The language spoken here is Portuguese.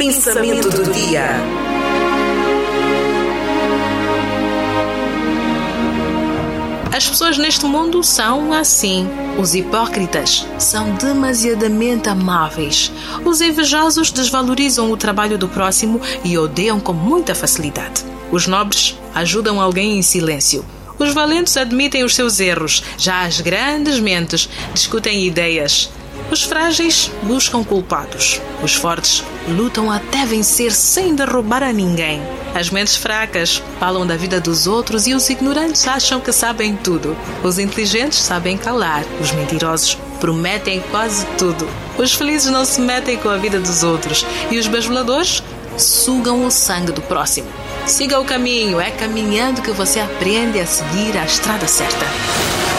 Pensamento do dia. As pessoas neste mundo são assim. Os hipócritas são demasiadamente amáveis. Os invejosos desvalorizam o trabalho do próximo e odeiam com muita facilidade. Os nobres ajudam alguém em silêncio. Os valentes admitem os seus erros. Já as grandes mentes discutem ideias. Os frágeis buscam culpados. Os fortes lutam até vencer sem derrubar a ninguém. As mentes fracas falam da vida dos outros e os ignorantes acham que sabem tudo. Os inteligentes sabem calar. Os mentirosos prometem quase tudo. Os felizes não se metem com a vida dos outros. E os bajuladores sugam o sangue do próximo. Siga o caminho. É caminhando que você aprende a seguir a estrada certa.